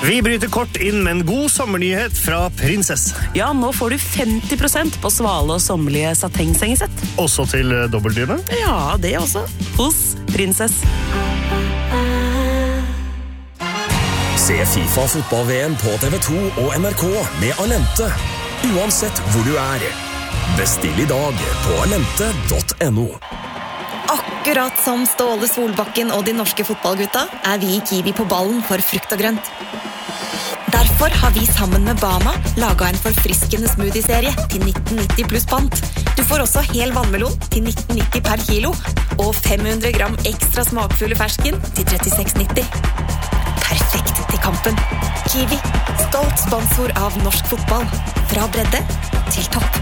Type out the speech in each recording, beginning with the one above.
Vi bryter kort inn med en god sommernyhet fra Prinsess. Ja, nå får du 50% på Svale og sommerlige satengsengesett. Også til dobbeltdyne? Ja, det også. Hos Prinsess. Se FIFA fotball-VM på TV2 og NRK med Alente. Uansett hvor du er. Bestill i dag på alente.no. Akkurat som Ståle Solbakken og de norske fotballgutta er vi i Kiwi på ballen for frukt og grønt. Derfor har vi sammen med Bama laget en forfriskende smoothie-serie til 19,90 pluss pant. Du får også hel vannmelon til 19,90 per kilo, og 500 gram ekstra smakfulle fersken til 36,90. Perfekt til kampen. Kiwi, stolt sponsor av norsk fotball. Fra bredde til topp.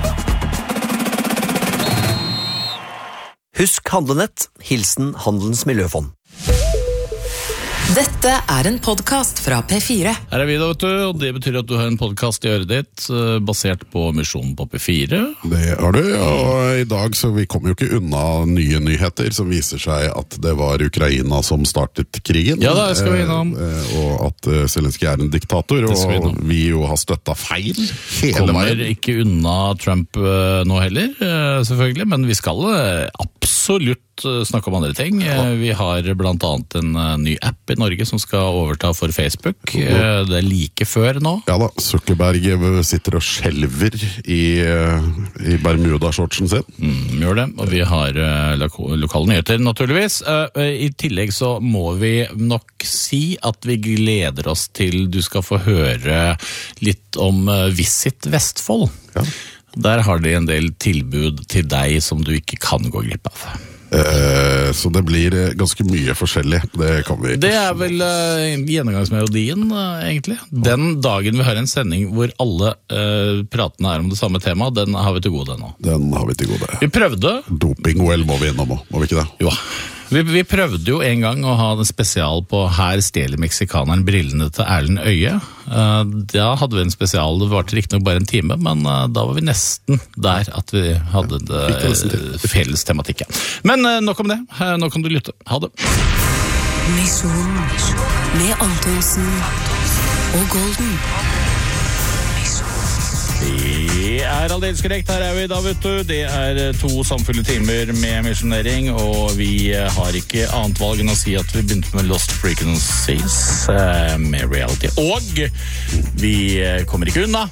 Husk Handlenett. Hilsen Handelens Miljøfond. Dette er en podcast fra P4. Her vi da, vet du, og det betyr at du har en podcast i øret ditt, basert på misjonen på P4. Det har du, og i dag så vi kommer jo ikke unna nye nyheter som viser seg at det var Ukraina som startet krigen. Ja, det skal vi innom. Og at Zelenskyj er en diktator, og vi jo har støttet feil hele Kommer veien. ikke unna Trump nå heller, selvfølgelig, men vi skal absolutt snakke om andre ting. Vi har blant annet en ny app i Norge som skal overta for Facebook. Det er like før nå. Ja da, Zuckerberg sitter og skjelver i Bermuda-shortsen sin. Gjør det, og vi har lokale nyheter naturligvis. I tillegg så må vi nok si at vi gleder oss til du skal få høre litt om Visit Vestfold. Ja. Der har de en del tilbud til deg som du ikke kan gå glipp av. Så det blir ganske mye forskjellig. Det er vel gjennomgangsmelodien, egentlig. Den dagen vi har en sending hvor alle pratene er om det samme tema, den har vi til gode nå. Den har vi til gode. Vi prøvde. Doping-OL må vi innom, må vi ikke det? Jo. Vi prøvde jo en gang å ha en spesial på Her stjeler meksikaneren brillene til Erlend Øye. Da hadde vi en spesial, det var riktig nok bare en time, men da var vi nesten der at vi hadde det felles tematikk. Men nok om det, nå kan du lytte. Ha det. Misjon med Antonsen og Golden. Det er aldeles korrekt, her vi da, vet du. Det er 2 samfulle timer med misjonering, og vi har ikke annet valg enn å si at vi begynte med Lost Frequencies med Reality. Og vi kommer ikke unna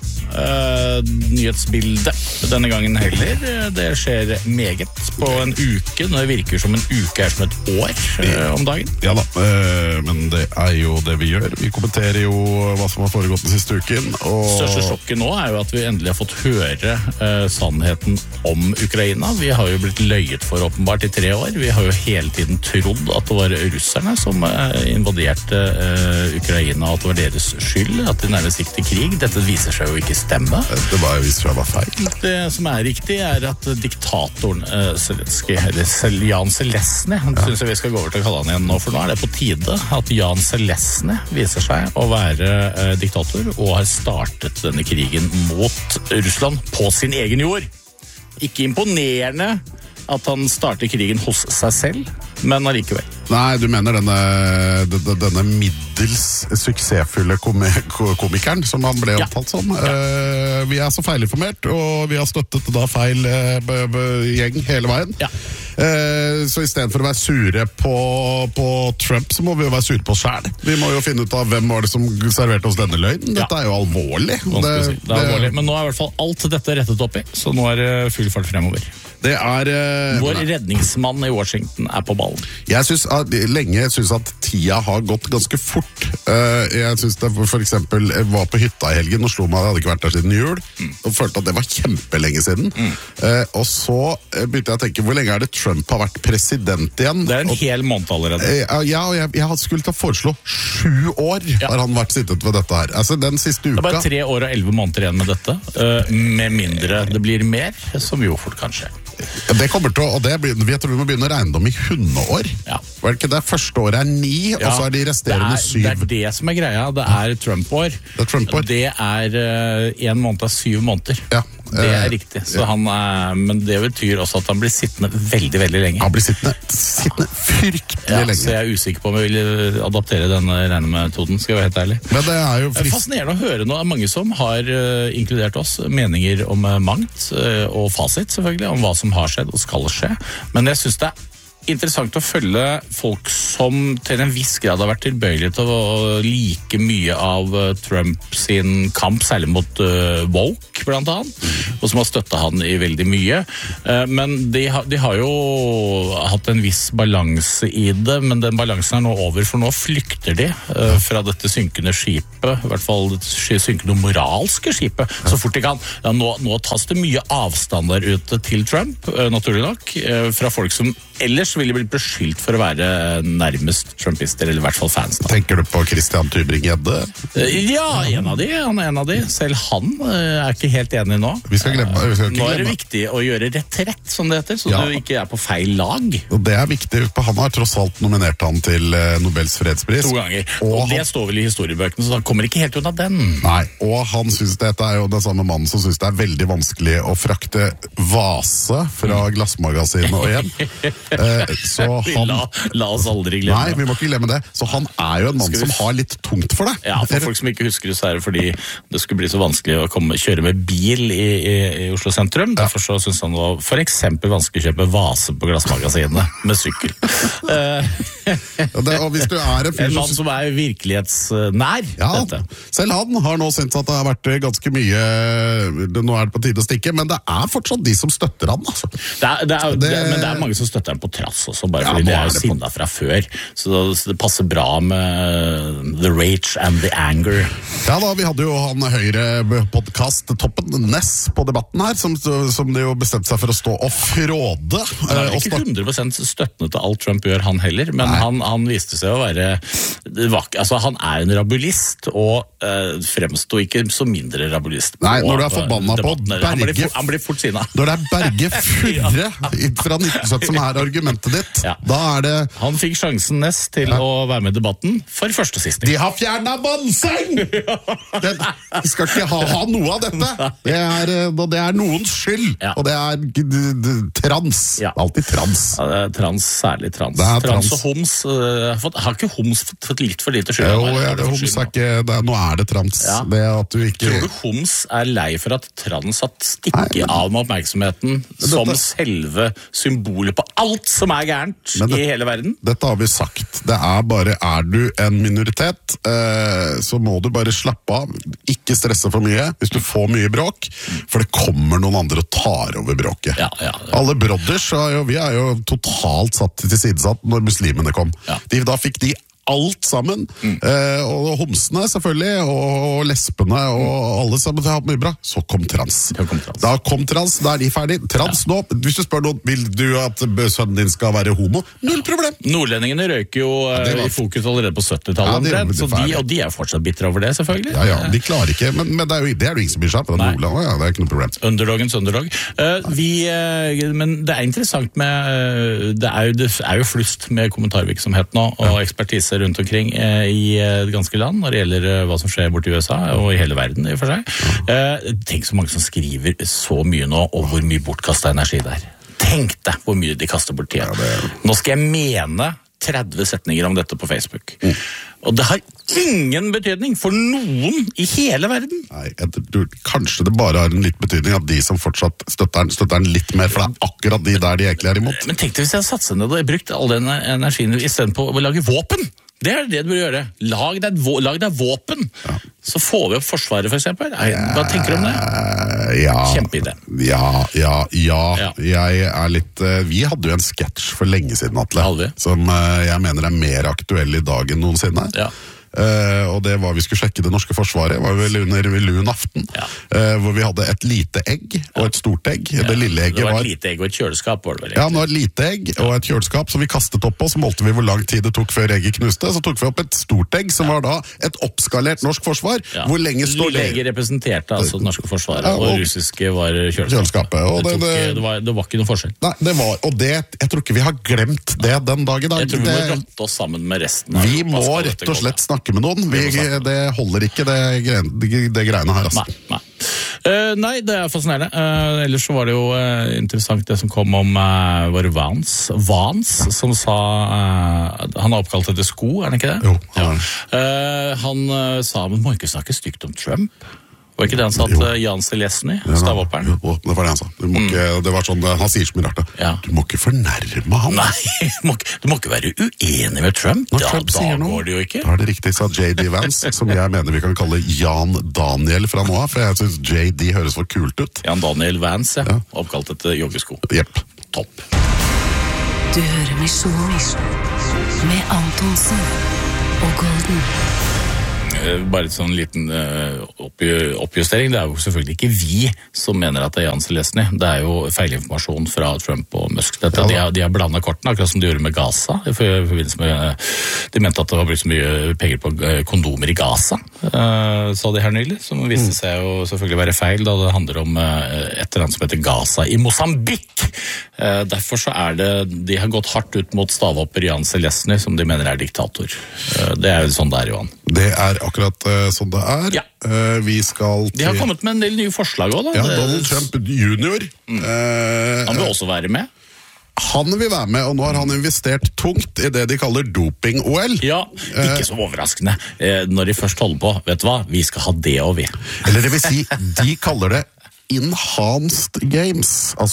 nyhetsbildet denne gangen heller. Det skjer meget på en uke. Det virker som en uke er som et år om dagen. Ja da, men det er jo det vi gjør. Vi kommenterer jo hva som har foregått den siste uken. Største sjokket nå er jo at vi endelig har fått høre sannheten om Ukraina. Vi har jo blitt løyet for åpenbart i 3 år. Vi har jo hele tiden trodd at det var russerne som invaderte Ukraina, at det var deres skyld, at de nærmest gikk til krig. Dette viser seg jo ikke stemme. Det viser seg var feil. Det som er riktig er at diktatoren Zelenskyj, eller Jan Zelenskyj, synes jeg vi skal gå over til å kalle han igjen nå, for nå er det på tide at Jan Zelenskyj viser seg å være diktator og har startet denne krigen mot Russland på sin egen jord. Ikke imponerende at han starter krigen hos seg selv, men allikevel. Nei, du mener denne middels suksessfulle komikeren som han ble omtalt som. Vi er så feilinformert, og vi har støttet da feil gjeng hele veien. Ja. Så i stedet for å være sure på Trump, så må vi jo være sure på oss selv. Vi må jo finne ut av hvem var det som serverte oss denne løgnen. Dette er jo alvorlig. Det er alvorlig, men nå er i hvert fall alt dette rettet opp i, så nå er det full fart fremover. Det er vår redningsmann i Washington er på ballen. Jeg synes at tida har gått ganske fort. Jeg synes det for eksempel var på hytta i helgen og slo meg, jeg hadde ikke vært der siden jul, og følte at det var kjempelenge siden. Og så begynte jeg å tenke, hvor lenge er det Trump har vært president igjen? Det er en hel måned allerede. Ja, og jeg skulle til å foreslå 7 år har han vært sittet ved dette her. Altså den siste uka. Det er bare 3 år og 11 måneder igjen med dette, med mindre det blir mer, som jo fort kan skje. Det kommer til å, og jeg tror vi må begynne å regne dem i hundeår. Ja. Var det ikke det? Første året er 9, og så er de resterende 7. Det er det som er greia, det er Trump-år. Det er Trump-år. Det er 1 måned av 7 måneder. Ja, det riktig. Så men det betyr også at han blir sittende veldig, veldig lenge. Han blir sittende fryktelig lenge. Så jeg er usikker på om jeg vil adaptere denne regnemetoden, skal jeg være helt ærlig. Men det er jo fascinerende å høre nå. Mange som har inkludert oss meninger om mangt og fasit, selvfølgelig, om hva som har skjedd og skal skje. Men jeg synes det er interessant å følge folk som til en viss grad har vært tilbøyelige til å like mye av Trump sin kamp, særlig mot woke, blant annet, og som har støttet han i veldig mye. Men de har jo hatt en viss balanse i det, men den balansen er nå over, for nå flykter de fra dette synkende skipet, i hvert fall det synkende moralske skipet, så fort de kan. Ja, nå tas det mye avstand der ute til Trump, naturlig nok, fra folk som ellers ville blitt beskyldt for å være nærmest trumpister, eller i hvert fall fans. Tenker du på Christian Tybring-Gjedde? Ja, han er en av de. Selv han er ikke helt enig nå. Vi skal ikke glemme. Nå er det viktig å gjøre retrett, som det heter, så du ikke er på feil lag. Og det er viktig. Han har tross alt nominert han til Nobels fredspris. 2 ganger. Og det står vel i historiebøkene, så han kommer ikke helt unna den. Nei, og han synes dette er jo den samme mannen som synes det er veldig vanskelig å frakte vase fra glassmagasinet og hjem. Så han, la oss aldri glemme det. Nei, vi må ikke glemme det. Så han er jo en mann som har litt tungt for det. Ja, for folk som ikke husker det, så er det fordi det skulle bli så vanskelig å kjøre med bil i Oslo sentrum. Derfor så synes han det var for eksempel vanskelig å kjøpe vase på glassmagasinet med sykkel. Og hvis du er en mann som er virkelighetsnær dette. Selv han har nå syntes at det har vært ganske mye, nå er det på tide å stikke, men det er fortsatt de som støtter han, altså. Men det er mange som støtter han på trass også, bare fordi det er jo sinna fra før. Så det passer bra med the rage and the anger. Ja da, vi hadde jo han Høyre-podcast-toppen Ness på debatten her, som det jo bestemte seg for å stå og fråde. Han er ikke 100% støttende til alt Trump gjør, han heller, men han viste seg å være han er en rabulist, og fremstod ikke så mindre rabulist. Nei, når du er forbanna på Berge, han blir fort sinna. Når det er Berge Furre fra 1970 som er argumentet ditt, da er det... Han fikk sjansen nest til å være med i debatten for første sist. De har fjernet Bonseng! De skal ikke ha noe av dette. Det er noens skyld, og det er trans. Alltid trans. Ja, det er trans, særlig trans. Trans og homs. Har ikke homs fått litt for lite skyld? Jo, homs er ikke... Nå er det trans. Det at du ikke... Tror du homs er lei for at trans har stikket av med oppmerksomheten som selve symbolet på alt som er gærent i hele verden? Dette har vi sagt. Det er bare, er du en minoritet, så må du bare slappe av. Ikke stresse for mye hvis du får mye bråk, for det kommer noen andre og tar over bråket. Alle brothers, vi er jo totalt satt til sidesatt når muslimene kom. Da fikk de alt sammen, og homsene selvfølgelig, og lesbene, og alle sammen har hatt mye bra. Så kom trans. Da kom trans, da er de ferdig. Trans nå, hvis du spør noen, vil du at sønnen din skal være homo? Null problem. Nordlendingene røyker jo i fokus allerede på 70-tallet, og de er fortsatt bitre over det, selvfølgelig. Ja, de klarer ikke, men det er jo ingen som blir seg på Nordland, det er ikke noe problem. Underdogens underdog. Men det er interessant med, det er jo flust med kommentarvirksomhet nå, og ekspertise rundt omkring i det ganske land når det gjelder hva som skjer borte i USA og i hele verden i og for seg. Tenk så mange som skriver så mye nå og hvor mye bortkastet energi det er. Tenk deg hvor mye de kaster bort tida. Nå skal jeg mene 30 setninger om dette på Facebook. Og det har ingen betydning for noen i hele verden. Nei, kanskje det bare har en litt betydning at de som fortsatt støtter den litt mer, for det er akkurat de der de egentlig er imot. Men tenk deg hvis jeg hadde satset ned og brukt all den energien i stedet på å lage våpen. Det er det du bør gjøre. Lag deg våpen. Så får vi opp Forsvaret, for eksempel. Hva tenker du om det? Kjempeidé. Jeg er litt... Vi hadde jo en sketsj for lenge siden, Atle, som jeg mener er mer aktuell i dag enn noensinne. Og det var vi skulle sjekke det norske forsvaret, var vel under Luen aften, hvor vi hadde et lite egg og et stort egg. Det lille egget var et lite egg og et kjøleskap, var det vel? Ja, det var et lite egg og et kjøleskap som vi kastet opp på, så målte vi hvor lang tid det tok før egget knuste, så tok vi opp et stort egg, som var da et oppskalert norsk forsvar. Hvor lenge står det? Lille egget representerte altså det norske forsvaret, og russiske var kjøleskapet. Det var ikke noe forskjell. Nei, det var, og det, jeg tror ikke vi har glemt det den dag i dag. Jeg tror vi må rotte oss sammen med resten. Vi må rett og slett snakke med noen. Det holder ikke det greiene her, altså. Nei. Nei, det fascinerende. Ellers så var det jo interessant det som kom om var det Vance, som sa han har oppkalt etter sko, er det ikke det? Jo. Han sa, men må ikke snakke stygt om Trump. Var ikke det han sa til Jan Selesny, stavhopperen? Jo, det var det han sa. Det var sånn, han sier så mye rart. Ja. Du må ikke fornærme ham. Nei, du må ikke være uenig med Trump. Når Trump sier noe, går det jo ikke. Da er det riktig, sa J.D. Vance, som jeg mener vi kan kalle Jan Daniel fra nå av, for jeg synes J.D. høres for kult ut. Jan Daniel Vance, ja. Oppkalt etter joggesko. Jepp. Topp. Du hører Misjon med Antonsen og Golden. Bare et sånn liten oppjustering. Det er jo selvfølgelig ikke vi som mener at det er Jan Selesny. Det er jo feilinformasjon fra Trump og Musk. De har blandet kortene, akkurat som de gjorde med Gaza. I forbindelse med, de mente at det var brukt så mye penger på kondomer i Gaza, sa de her nylig, som viste seg jo selvfølgelig være feil, da det handler om et eller annet som heter Gaza i Mosambik. Derfor så er det, de har gått hardt ut mot stavhopper Jan Selesny, som de mener er diktator. Det er jo sånn det er, Johan. Det er akkurat sånn det er. Ja. Vi skal til... De har kommet med en del nye forslag også, da. Ja, Donald Trump junior. Han vil også være med. Han vil være med, og nå har han investert tungt i det de kaller doping-OL. Ja, ikke så overraskende. Når de først holder på, vet du hva? Vi skal ha det og vi. Eller det vil si, de kaller det enhanced games, altså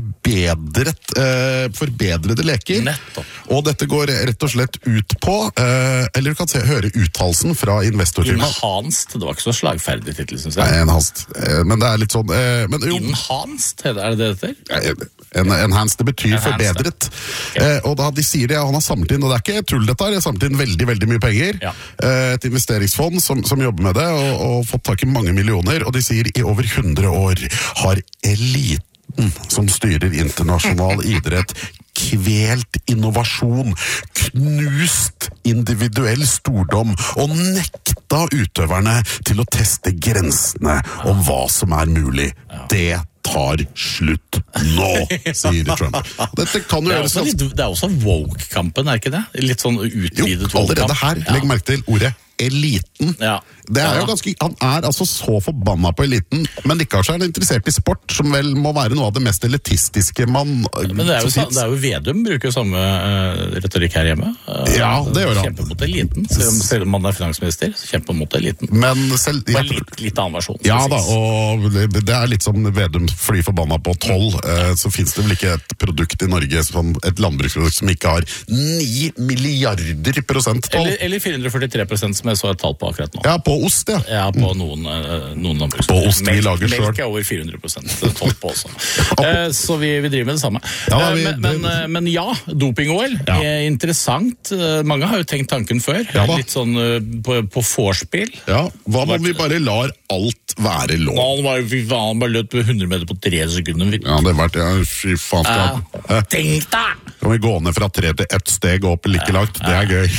forbedrede leker. Nettopp. Og dette går rett og slett ut på, eller du kan høre uttalelsen fra investorfirmaet. Enhanced, det var ikke så slagferdig titel, synes jeg. Nei, enhanced, men det er litt sånn... Enhanced, er det det heter? Enhanced, det betyr Enhanced, forbedret. Og da de sier det, han har samlet inn, og det er ikke tull dette her, de har samlet inn veldig, veldig mye penger. Ja. Et investeringsfond som jobber med det, og fått tak i mange millioner, og de sier i over 100 år har eliten som styrer internasjonal idrett kvelt innovasjon, knust individuell stordom og nekta utøverne til å teste grensene om hva som er mulig. Det tar slutt nå, sier Trump. Dette kan jo gjøres... Det er også woke-kampen, er ikke det? Litt sånn utvidet woke-kamp. Jo, allerede her, legg merke til ordet eliten. Ja. Det er jo ganske, han er altså så forbanna på eliten, men likevel er han interessert i sport, som vel må være noe av det mest elitistiske man... Men det er jo Vedum bruker jo samme retorikk her hjemme. Ja, det gjør han. Kjemper mot eliten, selv om man er finansminister, så kjemper mot eliten. Men selv... Bare litt annen versjon. Ja da, og det er litt som Vedum fly forbanna på 12, så finnes det vel ikke et produkt i Norge, som et landbruksprodukt som ikke har 9 milliarder prosent 12. Eller 443%, som jeg så et tall på akkurat nå. Ja, på ost, ja. Ja, på noen landbruksprodukter. På ost vi lager selv. Melk er over 400% toll på også. Så vi driver med det samme. Ja, men ja, doping-OL er interessant. Mange har jo tenkt tanken før. Ja, litt sånn på vorspiel. Ja, hva om vi bare lar alt være lov? Han bare løp 100 meter på 3 sekunder. Ja, det har vært, fy faen. Tenk deg! Kan vi gå ned fra 3 til 1 steg opp like langt? Det er gøy.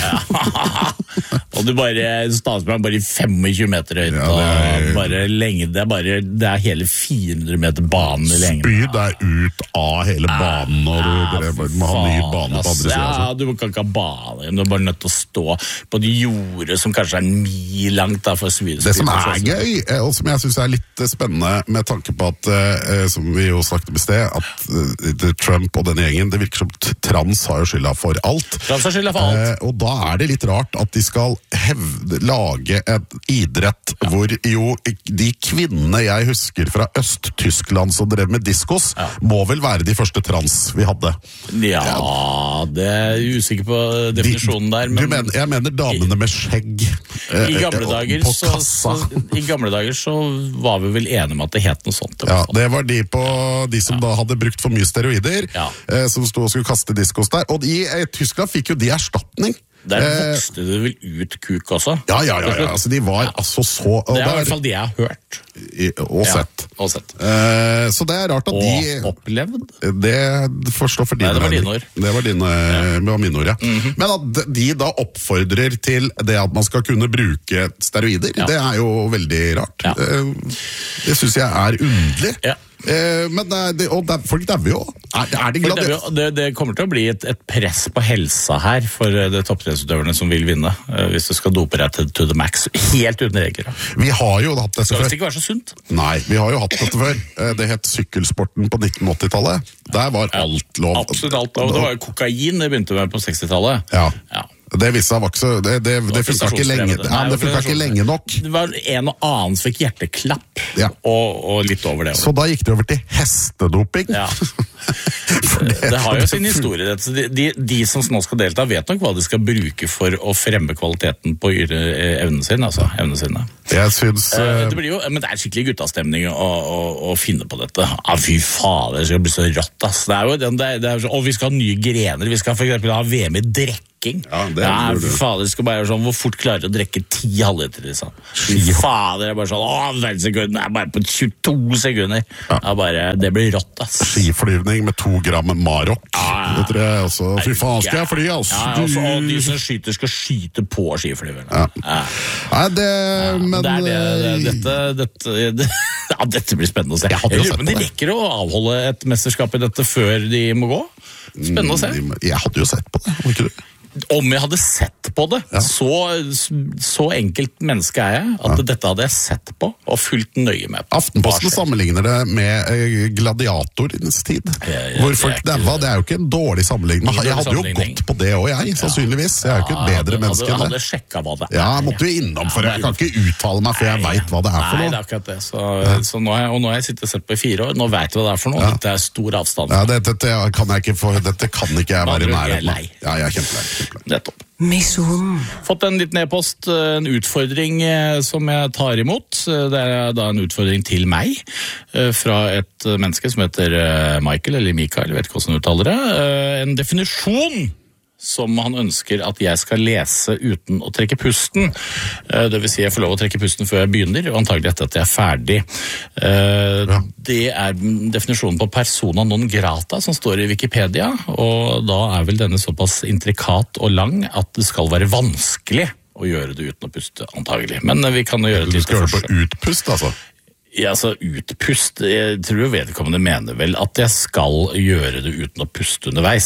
Og du statsprang bare i 25 meter høyt, og bare lengde, det er hele 400 meter banen i lengde. Spy deg ut av hele banen, og du må ha ny bane på andre siden. Ja, du kan ikke ha bane, du er bare nødt til å stå på de jordet som kanskje er 1 mil langt. Det som er gøy, og som jeg synes er litt spennende, med tanke på at, som vi jo snakket om i sted, at Trump og denne gjengen, det virker som trans har jo skylda for alt. Trans har skylda for alt. Og da er det litt rart at de skal lage et idrett hvor jo de kvinnene jeg husker fra Øst-Tyskland som drev med diskos, må vel være de første trans vi hadde. Ja, det er usikker på definisjonen der. Jeg mener damene med skjegg I gamle dager så var vi vel enige om at det het noe sånt. Ja, det var de som da hadde brukt for mye steroider, som stod og skulle kaste diskos der. Og i Tyskland fikk jo de erstatning. Der vokste det vel ut kuk også? Ja, altså de var altså så... Det er i hvert fall de jeg har hørt. Og sett. Så det er rart at de... Og opplevd? Det forstår for dine. Nei, det var dine ord. Det var mine ord, ja. Men at de da oppfordrer til det at man skal kunne bruke steroider, det er jo veldig rart. Det synes jeg er underlig. Ja. Men folk dauer jo. Er de glad? Det kommer til å bli et press på helsa her for de toppidrettsutøverne som vil vinne, hvis du skal dope deg to the max, helt uten regler. Vi har jo hatt dette før. Det skal ikke være så sunt. Nei, vi har jo hatt dette før. Det het sykkelsporten på 1980-tallet. Der var alt lov. Absolutt alt lov. Det var jo kokain det begynte med på 60-tallet. Ja. Det viste seg vokse, det funket ikke lenge. Det funket ikke lenge nok. Det var en og annen som fikk hjerteklapp, og litt over det. Så da gikk det over til hestedoping. Ja. Det har jo sin historie. De som nå skal delta vet nok hva de skal bruke for å fremme kvaliteten på evnen sin, altså evnene sine. Jeg synes... Det blir jo, men det er skikkelig guttastemning å finne på dette. Fy faen, det skal bli så rått, ass. Det er jo sånn, vi skal ha nye grener, vi skal for eksempel ha VM i drekking. Fader, skal bare sånn, hvor fort klarer å drekke 10 halvliter, liksom. Fader, det er bare sånn, verdensrekorden er bare på 22 sekunder. Det blir rått, ass. Skiflyvning med 2 gram Marok. Det tror jeg også. Fy faen, skal jeg fly, altså. Og de som skyter skal skyte på skiflyverne. Dette blir spennende å se. Jeg lurer på om de rekker å avholde et mesterskap i dette før de må gå. Spennende å se. Jeg hadde jo sett på det, ikke du? Om jeg hadde sett på det, så enkelt menneske er jeg, at dette hadde jeg sett på og fulgt nøye med på. Aftenposten sammenligner det med gladiatorens tid, hvor folk daua. Det er jo ikke en dårlig sammenligning. Jeg hadde jo gått på det også, jeg, sannsynligvis. Jeg er jo ikke et bedre menneske enn det. Jeg hadde sjekket hva det er. Jeg måtte jo innom, for jeg kan ikke uttale meg før jeg vet hva det er for noe. Nei, det er akkurat det. Så nå har jeg sittet og sett på i 4 år, nå vet jeg hva det er for noe. Dette er stor avstand. Dette kan ikke jeg være nærmere. Ja, jeg er kjempelei. Nettopp. Fått en liten e-post, en utfordring som jeg tar imot. Det er da en utfordring til meg fra et menneske som heter Michael, eller Mikael, jeg vet ikke hvordan du uttaler det. En definisjon som han ønsker at jeg skal lese uten å trekke pusten. Det vil si jeg får lov å trekke pusten før jeg begynner, og antagelig etter at jeg er ferdig. Det er definisjonen på persona non grata som står i Wikipedia, og da er vel denne såpass intrikat og lang at det skal være vanskelig å gjøre det uten å puste, antagelig. Men vi kan jo gjøre et lite forsøk. Du skal gjøre det på utpust, altså? Ja, altså utpust, jeg tror vedkommende mener vel at jeg skal gjøre det uten å puste underveis.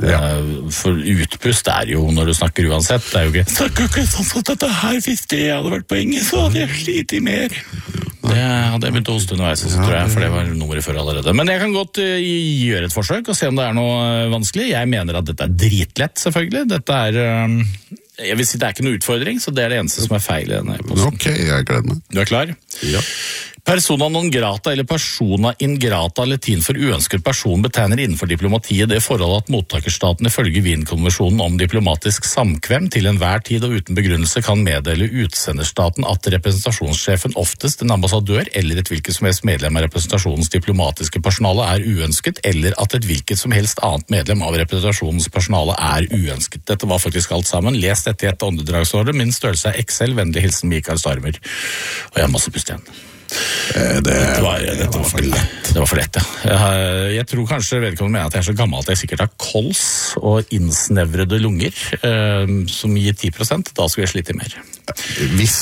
For utpust er jo når du snakker uansett, det er jo ikke snakker ikke sånn at dette her hvis det hadde vært poenget, så hadde jeg slitt mer. Det hadde jeg begynt å hoste underveis, så tror jeg, for det var nummeret før allerede. Men jeg kan godt gjøre et forsøk og se om det er noe vanskelig. Jeg mener at dette er dritlett, selvfølgelig. Dette er... Jeg vil si det er ikke noe utfordring, så det er det eneste som er feil i denne posten. Ok, jeg gleder meg. Du er klar? Ja. Persona non grata eller persona ingrata latin for uønsket person betegner innenfor diplomatiet det forholdet at mottakerstaten ifølge Wien-konvensjonen om diplomatisk samkvem til enhver tid og uten begrunnelse kan meddele utsenderstaten at representasjonssjefen oftest, en ambassadør eller et hvilket som helst medlem av representasjonens diplomatiske personale er uønsket, eller at et hvilket som helst annet medlem av representasjonens personale er uønsket. Dette var faktisk alt sammen. Les dette i et åndedragsåret. Min størrelse er XL. Vennlig hilsen Mikael Starmer. Og jeg har masse pust igjen. Dette var for lett. Det var for lett, ja. Jeg tror kanskje vedkommende mener at jeg er så gammel at jeg sikkert har kols og innsnevrede lunger, som gir 10%. Da skulle jeg slite mer. Hvis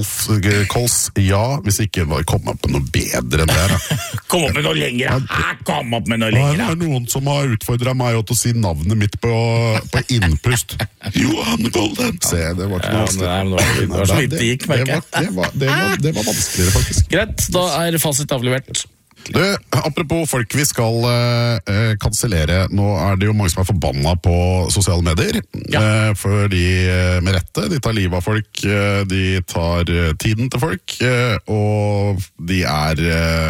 kols, ja. Hvis ikke, kom opp med noe bedre enn det. Da. Kom opp med noe lenger. Kom opp med noe lenger. Det er noen som har utfordret meg til å si navnet mitt på innpust. Johan Golden. Se, det var ikke noe vanskelig. Det var så vidt det gikk, merker jeg. Det var vanskeligere, faktisk. Greit, da er fasit avlevert. Du, apropos folk vi skal kansellere. Nå er det jo mange som er forbanna på sosiale medier. Fordi med rette, de tar livet av folk, de tar tiden til folk, og de er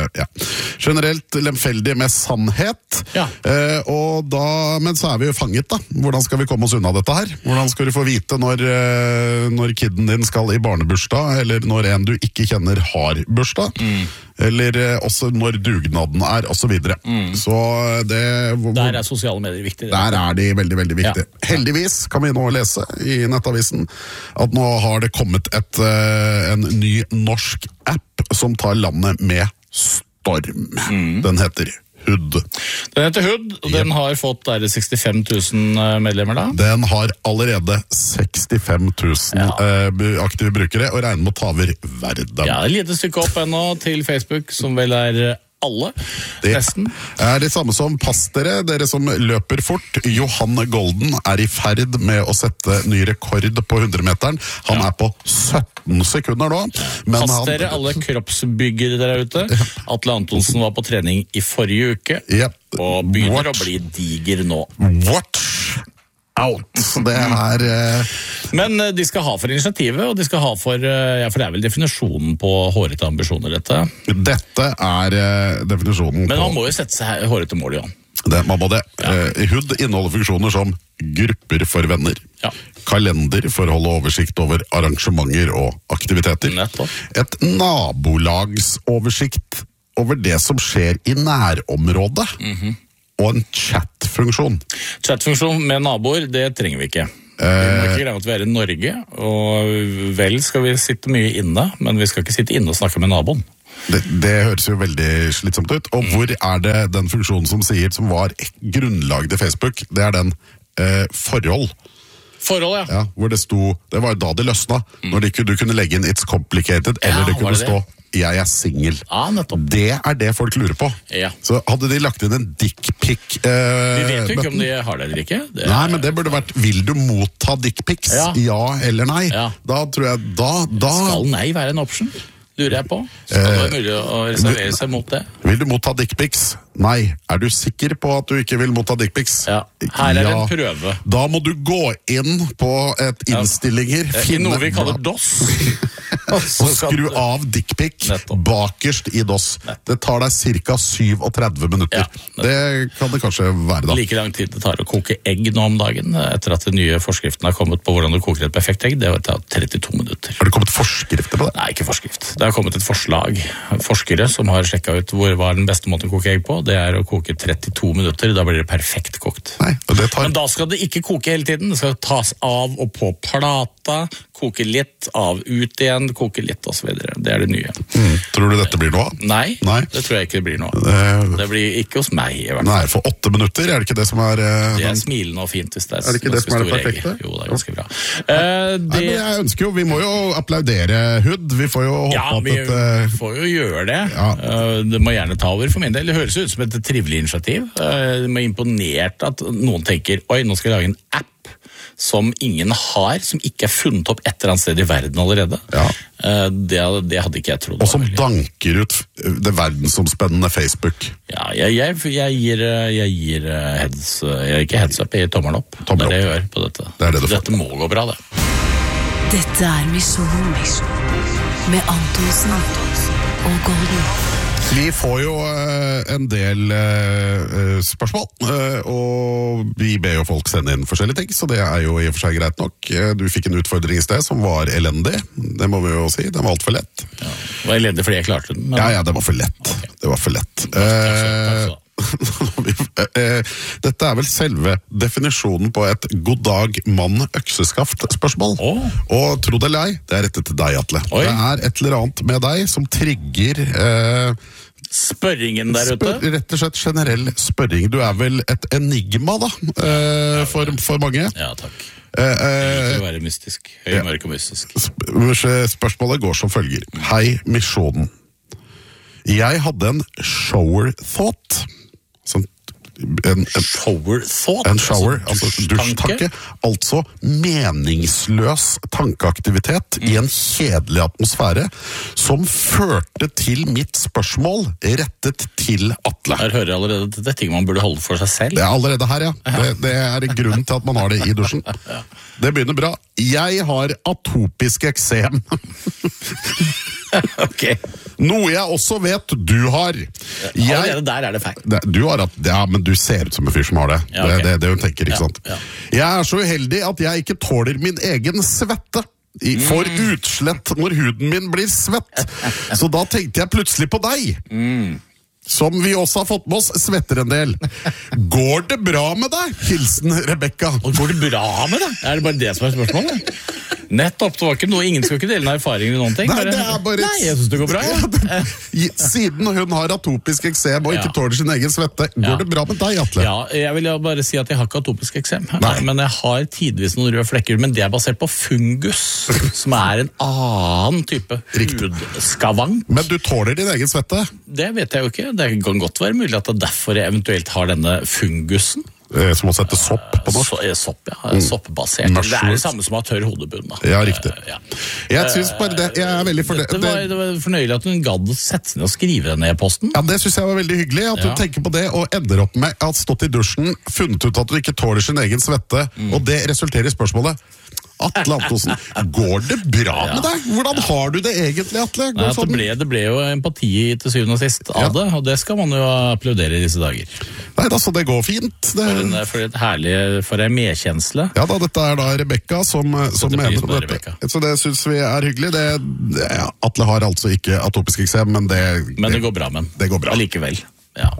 generelt lemfeldige med sannhet. Men så er vi jo fanget, da. Hvordan skal vi komme oss unna dette her? Hvordan skal du få vite når kidden din skal i barnebursdag, eller når en du ikke kjenner har bursdag? Eller også når dugnaden er, og så videre. Så der er sosiale medier viktige. Der er de veldig, veldig viktige. Heldigvis kan vi nå lese i Nettavisen at nå har det kommet en ny norsk app som tar landet med storm. Den heter HUD. Den heter HUD, og den har fått 65 000 medlemmer da? Den har allerede 65 000 aktive brukere, og regner med å ta over verden. Ja, et lite stykke opp ennå til Facebook, som vel er alle, Det nesten. er det samme som pass dere som løper fort. Johan Golden er i ferd med å sette ny rekord på 100-meteren. Han er på 17 sekunder nå. Men Pass dere alle kroppsbyggere der ute. Atle Antonsen var på trening i forrige uke, og begynner å bli diger nå. Watch out! Det er... Men de skal ha for initiativet, og de skal ha for for det er vel definisjonen på hårete ambisjoner, dette. Dette er definisjonen Men på... man må jo sette seg hårete mål, Johan. Man må det. HUD inneholder funksjoner som grupper for venner, kalender for å holde oversikt over arrangementer og aktiviteter, et nabolagsoversikt over det som skjer i nærområdet, og en chat-funksjon. Chat-funksjon med naboer, det trenger vi ikke. Vi må ikke glemme at vi er i Norge, og vel skal vi sitte mye inne, men vi skal ikke sitte inne og snakke med naboen. Det høres jo veldig slitsomt ut. Og hvor er det den funksjonen som var grunnlaget i Facebook? Det er den forhold. Forhold, ja. Hvor det sto, det var da det løsna. Når du kunne legge inn it's complicated, eller det kunne stå jeg er single. Det er det folk lurer på. Så hadde de lagt inn en dickpic... Vi vet jo ikke om de har det eller ikke. Nei, men det burde vært, vil du motta dickpics? Ja eller nei? Da tror jeg, Skal nei være en option? Lurer jeg på. Skal det være mulig å reservere seg mot det? Vil du motta dickpics? Nei. Er du sikker på at du ikke vil motta dickpics? Her er en prøve. Da må du gå inn på et innstillinger. I noe vi kaller DOS. Og skru av dickpic bakerst i DOS. Det tar deg ca. 37 minutter. Det kan det kanskje være da. Like lang tid det tar å koke egg nå om dagen, etter at den nye forskriften har kommet på hvordan du koker et perfekt egg. Det har tatt 32 minutter. Har det kommet forskrifter på det? Nei, ikke forskrift. Det har kommet et forslag. Forskere som har sjekket ut hva er den beste måten å koke egg på, det er å koke 32 minutter, da blir det perfekt kokt. Men da skal det ikke koke hele tiden, det skal tas av og på plata, koke litt, av ut igjen, koke litt og så videre. Det er det nye. Tror du dette blir noe? Nei, det tror jeg ikke det blir noe. Det blir ikke hos meg i hvert fall. Nei, for 8 minutter, er det ikke det som er... Det er smilende og fint hvis det er... Er det ikke det som er det perfekte? Jo, det er ganske bra. Men jeg ønsker jo, vi må jo applaudere HUD, vi får jo håpe at dette... Ja, vi får jo gjøre det. Det må gjerne ta over for min del. Det høres ut som et trivelig initiativ. Jeg er imponert at noen tenker, oi, nå skal jeg lage en app som ingen har, som ikke er funnet opp et eller annet sted i verden allerede. Det hadde ikke jeg trodd. Og som danker ut det verdensomspennende Facebook. Ja, jeg gir ikke heads up, jeg gir tommelen opp. Det er det jeg gjør på dette. Dette må gå bra, det. Dette er Misjon med Antonsen og Golden. Vi får jo en del spørsmål, og vi ber jo folk sende inn forskjellige ting, så det er jo i og for seg greit nok. Du fikk en utfordring i sted som var elendig, det må vi jo si, den var alt for lett. Det var elendig fordi jeg klarte den. Ja, det var for lett. Det var for lett. Dette er vel selve definisjonen på et god dag mann økseskaft spørsmål. Og tro det eller ei, det er rettet til deg, Atle. Det er et eller annet med deg som trigger spørringen der ute? Rett og slett generell spørring. Du er vel et enigma da, for mange? Ja, takk. Det liker å være mystisk. Høymørk og mystisk. Spørsmålet går som følger. Hei, misjonen. Jeg hadde en shower thought. En shower thought? En shower, altså dusjtanke. Altså meningsløs tankeaktivitet i en kjedelig atmosfære som førte til mitt spørsmål rettet til Atle. Her hører jeg allerede at det er ting man burde holde for seg selv. Det er allerede her, ja. Det er grunnen til at man har det i dusjen. Det begynner bra. Jeg har atopisk eksem. Ok. Noe jeg også vet du har. Allerede der er det feil. Du har men du ser ut som en fyr som har det. Det hun tenker, ikke sant? Jeg er så uheldig at jeg ikke tåler min egen svette. Får utslett når huden min blir svett. Så da tenkte jeg plutselig på deg. Som vi også har fått med oss, svetter en del. Går det bra med deg? Hilsen Rebecca. Går det bra med deg? Er det bare det som er spørsmålet? Nettopp, det var ikke noe, ingen skal ikke dele noen erfaringer eller noen ting. Nei, det er bare... Nei, jeg synes det går bra, ja. Siden hun har atopisk eksem og ikke tåler sin egen svette, går det bra med deg, Atle? Ja, jeg vil bare si at jeg har ikke atopisk eksem, men jeg har tidvis noen røde flekker, men det er basert på fungus, som er en annen type hudskavank. Men du tåler din egen svette? Det vet jeg jo ikke. Det kan godt være mulig at det er derfor jeg eventuelt har denne fungusen. Som også heter sopp på norsk? Sopp, ja. Soppbasert. Det er det samme som å ha tørr hodebunn. Da. Ja, riktig. Jeg synes bare det, jeg er veldig det var fornøyelig at hun gadd å sette seg ned og skrive denne e-posten. Ja, det synes jeg var veldig hyggelig, at du tenker på det, og ender opp med at stått i dusjen, funnet ut at du ikke tåler sin egen svette, og det resulterer i spørsmålet: Atle Antonsen, går det bra med deg? Hvordan har du det egentlig, Atle? Det ble jo empati til syvende og sist av det, og det skal man jo applaudere i disse dager. Nei, så det går fint. For en medkjensle. Ja da, dette er da Rebecca som mener om dette. Så det synes vi er hyggelig. Atle har altså ikke atopisk eksem, men det går bra med den. Det går bra. Allikevel, ja.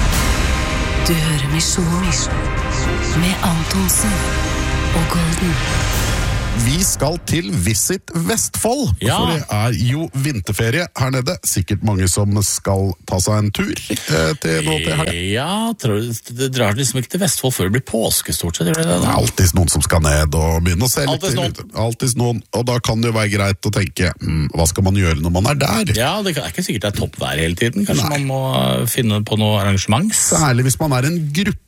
Du hører Misjon med Antonsen og Golden. Vi skal til Visit Vestfold, for det er jo vinterferie her nede. Sikkert mange som skal ta seg en tur til her. Ja, det drar liksom ikke til Vestfold før det blir påske stort sett. Det er alltid noen som skal ned og begynne å se litt. Alltid noen. Og da kan det jo være greit å tenke, hva skal man gjøre når man er der? Ja, det er ikke sikkert det er toppvær hele tiden. Kanskje man må finne på noe arrangement. Særlig hvis man er en gruppe.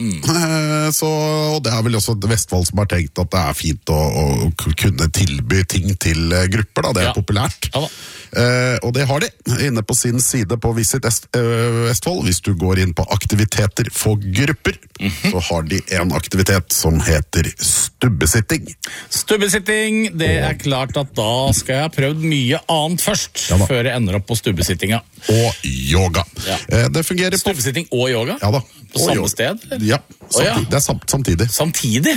Og det er vel også Vestfold som har tenkt at det er fint å kunne tilby ting til grupper, da. Det er populært. Og det har de inne på sin side på Visit Vestfold. Hvis du går inn på aktiviteter for grupper, så har de en aktivitet som heter stubbesitting. Stubbesitting, det er klart at da skal jeg ha prøvd mye annet først, før jeg ender opp på stubbesittinga. Og yoga. Det fungerer på... Stubbesitting og yoga? Ja da. På samme sted? Ja, det er samtidig. Samtidig?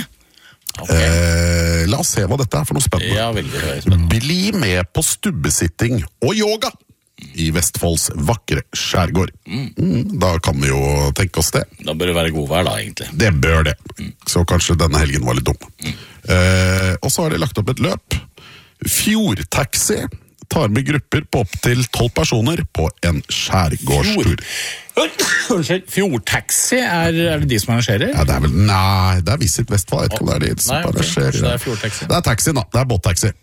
Okay. La oss se hva dette er for noe spennende. Ja, veldig spennende. Bli med på stubbesitting og yoga i Vestfolds vakre skjærgård. Da kan vi jo tenke oss det. Da bør det være god vær da, egentlig. Det bør det. Så kanskje denne helgen var litt dum. Og så har de lagt opp et løp. Fjordtaxi tar med grupper på opp til 12 personer på en skjærgårdstur. Fjordtaxi, er det de som arrangerer? Ja, det er vel, nei, det er Visit Vestfold, jeg vet ikke om det er de som arrangerer. Det er fjordtaxi. Det er taxi da, det er båttaxi.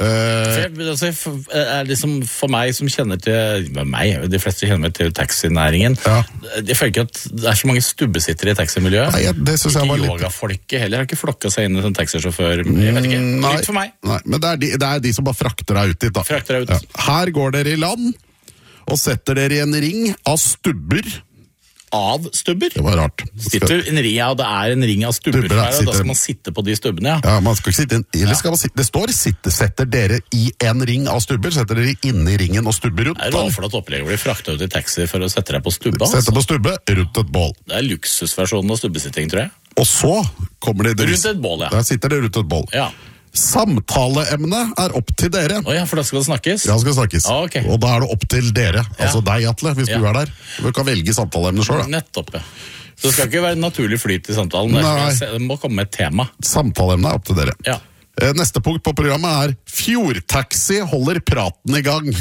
Liksom for meg som kjenner til de fleste kjenner meg til taxinæringen, jeg føler ikke at det er så mange stubbesittere i taximiljøet. Nei, det synes jeg var litt... Ikke yogafolket heller har ikke flokket seg inn i en taxisjåfør. Jeg vet ikke, litt for meg. Nei, men det er de som bare frakter deg ut dit da. Frakter deg ut. Her går dere i land og setter dere i en ring av stubber. Av stubber? Det var rart. Sitter en ring, det er en ring av stubber her, og da skal man sitte på de stubbene, Ja, man skal ikke sitte eller skal man sitte, det står setter dere i en ring av stubber, setter dere inne i ringen og stubber rundt. Det er råflott opplegg å bli fraktet ut i taxi for å sette deg på stubba. Sette på stubbe, rundt et bål. Det er luksusversjonen av stubbesitting, tror jeg. Og så kommer det... Rundt et bål, Der sitter det rundt et bål. Ja. Samtaleemnet er opp til dere. Ja, for da skal det snakkes? Ja, det skal snakkes. Okay. Og da er det opp til dere, altså deg, Atle, hvis du er der. Du kan velge samtaleemnet selv, da. Nettopp, ja. Så det skal ikke være naturlig flyt i samtalen. Det må komme med et tema. Samtaleemnet er opp til dere. Ja. Neste punkt på programmet er Fjordtaxi holder praten i gang.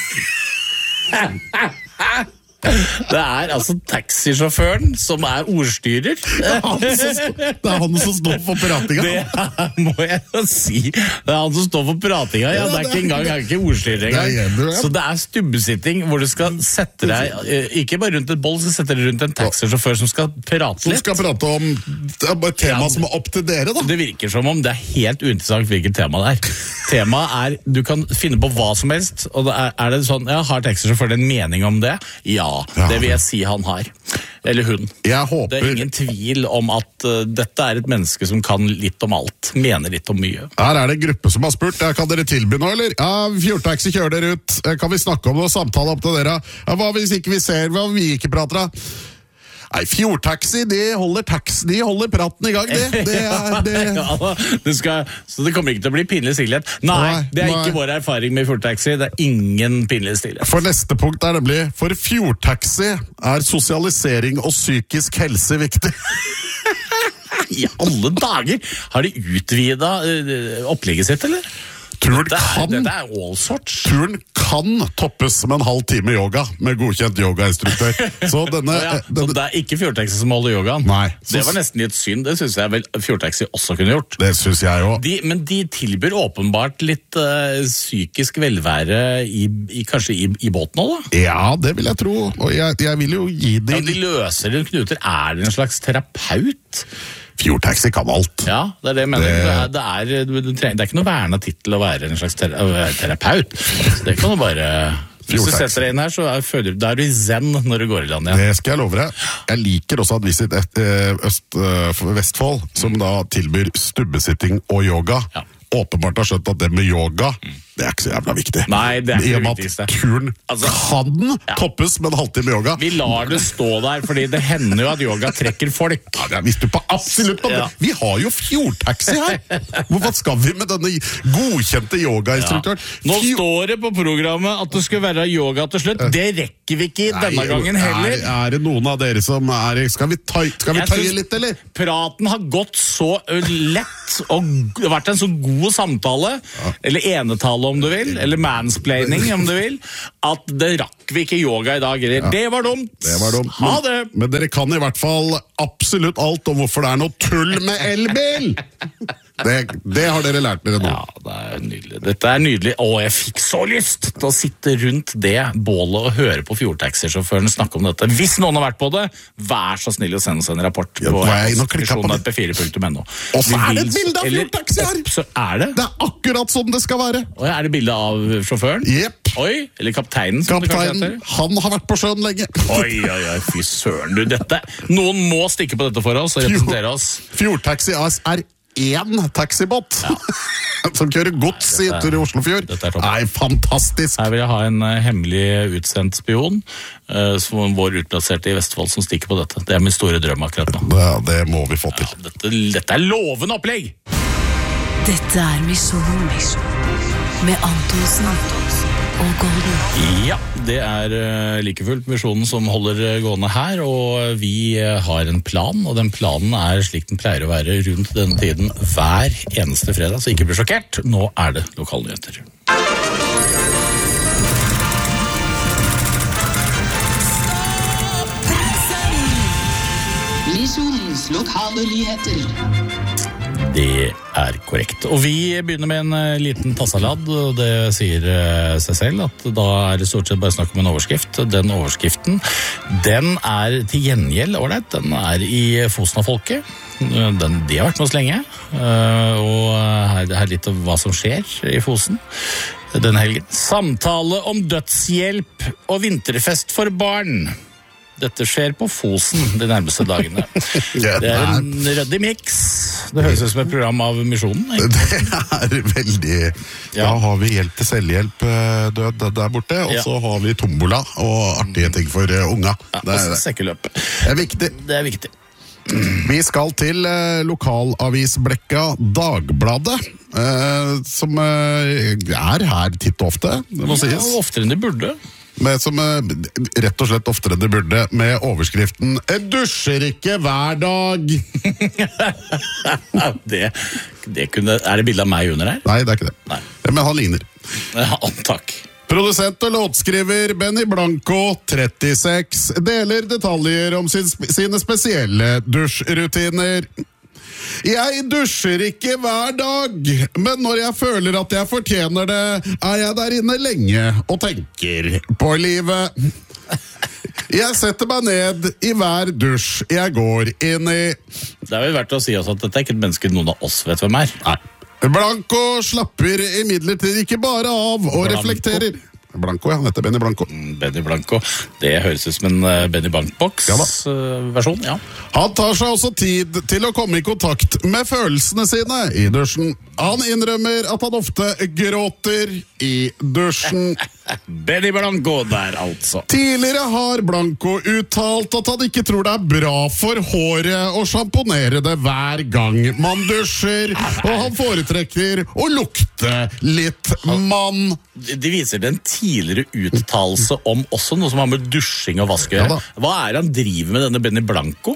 Det er altså taxisjåføren som er ordstyrer. Det er han som står for pratinga. Det må jeg jo si. Det er han som står for pratinga. Ja, det er ikke engang, ikke ordstyrer engang. Så det er stubbesitting hvor du skal sette deg, ikke bare rundt et boll, så setter du rundt en taxisjåfør som skal prate litt. Som skal prate om et tema som er opp til dere, da. Det virker som om det er helt uinteressant hvilket tema det er. Temaet er, du kan finne på hva som helst, og er det sånn, har taxisjåføren en mening om det? Ja, det vil jeg si han har. Eller hun. Jeg håper... Det er ingen tvil om at dette er et menneske som kan litt om alt. Mener litt om mye. Her er det en gruppe som har spurt. Kan dere tilby noe, eller? Ja, Fjordtaxi kjører dere ut. Kan vi snakke om noe samtale opp til dere? Ja, hva hvis ikke vi ser, hva vi ikke prater da? Nei, Fjordtaxi, de holder praten i gang, det Ja, så det kommer ikke til å bli pinlig stillhet. Nei, det er ikke vår erfaring med Fjordtaxi. Det er ingen pinlig stillhet. For neste punkt er nemlig, for Fjordtaxi er sosialisering og psykisk helse viktig. I alle dager! Har de utvidet opplegget sitt, eller? Turen Dette er all sorts. Turen kan toppes med en halv time yoga med godkjent yogainstruktør. Så denne... Så det er ikke Fjordtaxi som holder yogaen? Nei. Det var nesten litt synd, det synes jeg vel Fjordtaxi også kunne gjort. Det synes jeg også. Men de tilbyr åpenbart litt psykisk velvære kanskje i båten også, da? Ja, det vil jeg tro. Og jeg vil jo gi dem... Ja, de løser det, knuter. Er det en slags terapeut? Fjordtaxi kan alt. Ja, det er det jeg mener. Det er ikke noe vernet titel å være en slags terapeut. Så det kan du bare... Hvis du setter deg inn her, så er du i zen når du går i land igjen. Det skal jeg love deg. Jeg liker også at Visit Vestfold, som da tilbyr stubbesitting og yoga, åpenbart har skjønt at det med yoga, det er ikke så jævla viktig. Nei, det er ikke det viktigste. Turen kan toppes med en halvtime yoga. Vi lar det stå der, fordi det hender jo at yoga trekker folk. Ja, det visste du på absolutt på det. Vi har jo Fjordtaxi her. Hvorfor skal vi med denne godkjente yogainstruktøren? Nå står det på programmet at det skal være yoga til slutt. Det rekker vi ikke denne gangen heller. Er det noen av dere som er... Skal vi tøye litt, eller? Praten har gått så lett, og det har vært en så god samtale, eller enetale om du vil, eller mansplaining om du vil, at det rakk vi ikke yoga i dag, eller det var dumt. Det var dumt. Ha det! Men dere kan i hvert fall absolutt alt om hvorfor det er noe tull med elbil! Det har dere lært dere nå. Ja, det er nydelig. Dette er nydelig. Jeg fikk så lyst til å sitte rundt det bålet og høre på Fjordtaxi-sjåføren snakke om dette. Hvis noen har vært på det, vær så snill å sende oss en rapport på p4.no. Og så er det et bilde av Fjordtaxi her! Så er det? Det er akkurat sånn det skal være. Er det bilde av sjåføren? Jepp. Oi, eller kapteinen, som det kanskje heter. Han har vært på sjøen lenge. Oi, fy søren du, dette. Noen må stikke på dette for oss og representere oss. Fjordtaxi AS er én taxibåt som kjører gods i Oslofjord. Nei, fantastisk. Her vil jeg ha en hemmelig utsendt spion som vår utplasserte i Vestfold som stikker på dette. Det er min store drøm akkurat nå. Ja, det må vi få til. Dette er lovende opplegg! Dette er Misjon med Antonsen og Golden. Ja, det er like fullt misjonen som holder gående her, og vi har en plan, og den planen er slik den pleier å være rundt denne tiden hver eneste fredag, så ikke bli sjokkert. Nå er det lokalnyheter. Misjonens lokale nyheter. Det er korrekt. Og vi begynner med en liten tassalad, og det sier seg selv at da er det stort sett bare snakk om en overskrift. Den overskriften, den er til gjengjeld ålreit. Den er i Fosen-folket. De har vært med oss lenge, og her er litt om hva som skjer i Fosen denne helgen. Samtale om dødshjelp og vinterfest for barn. Dette skjer på Fosen de nærmeste dagene. Det er en ryddig mix. Det høres ut som et program av Misjonen. Det er veldig... Da har vi hjelp til selvhjelp død der borte, og så har vi tombola og artige ting for unga. Det er sekkeløp. Det er viktig. Det er viktig. Vi skal til lokalavisblekka Dagbladet, som er her titt og ofte, det må sies. Ja, oftere enn de burde. Som rett og slett oftere enn det burde, med overskriften «Dusjer ikke hver dag». Er det bildet av meg under her? Nei, det er ikke det. Nei. Men han ligner. Ja, takk. Produsent og låtskriver Benny Blanco, 36, deler detaljer om sine spesielle dusjrutiner. Jeg dusjer ikke hver dag, men når jeg føler at jeg fortjener det, er jeg der inne lenge og tenker på livet. Jeg setter meg ned i hver dusj jeg går inn i. Det er vel verdt å si også at dette er ikke et menneske noen av oss vet hvem er. Nei. Blanco slapper imidlertid ikke bare av og reflekterer. Blanco, han heter Benny Blanco. Benny Blanco, det høres ut som en Benny Bankbox-versjon, ja. Han tar seg også tid til å komme i kontakt med følelsene sine i dusjen. Han innrømmer at han ofte gråter i dusjen. Benny Blanco der, altså. Tidligere har Blanco uttalt at han ikke tror det er bra for håret å sjamponere det hver gang man dusjer, og han foretrekker å lukte litt mann. De viser den tidligere uttalelse om også noe som har med dusjing og vask å gjøre. Hva er det han driver med denne Benny Blanco?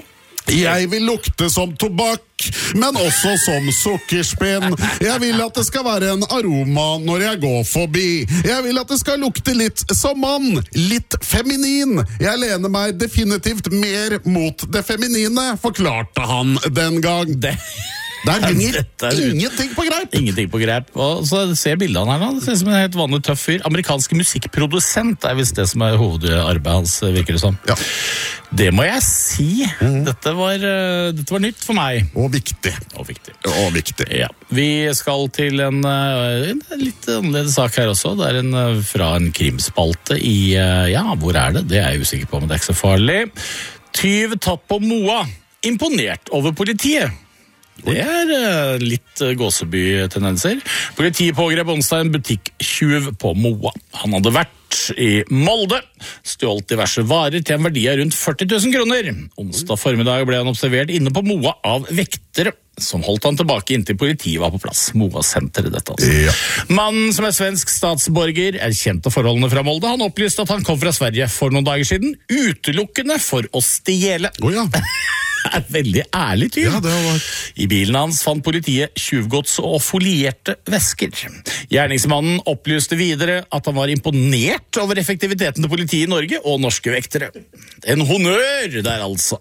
Jeg vil lukte som tobakk, men også som sukkerspinn. Jeg vil at det skal være en aroma når jeg går forbi. Jeg vil at det skal lukte litt som mann, litt feminin. Jeg lener meg definitivt mer mot det feminine, forklarte han den gang. Der henger ingenting på greip. Ingenting på greip. Og så ser bildet han her nå. Det ser ut som en helt vanlig tøff fyr. Amerikansk musikkprodusent er visst det som er hovedarbeidet hans, virker det som. Ja. Det må jeg si. Dette var nytt for meg. Og viktig. Ja. Vi skal til en litt annerledes sak her også. Det er fra en krimspalte i, hvor er det? Det er jeg usikker på, men det er ikke så farlig. Tyv tatt på Moa. Imponert over politiet. Det er litt Gåseby-tendenser. Politiet pågrep onsdag en butikktjuv på Moa. Han hadde vært i Molde, stjålet diverse varer til en verdi av rundt 40 000 kroner. Onsdag formiddag ble han observert inne på Moa av vektere, som holdt han tilbake inntil politiet var på plass. Moa-senteret dette altså. Ja. Mannen som er svensk statsborger, erkjente forholdene fra Molde. Han opplyste at han kom fra Sverige for noen dager siden, utelukkende for å stjele. Ja. Er veldig ærlig tyv. Ja, I bilen hans fant politiet tjuvgods og folierte vesker. Gjerningsmannen opplyste videre at han var imponert over effektiviteten til politiet i Norge og norske vektere. En honnør der altså.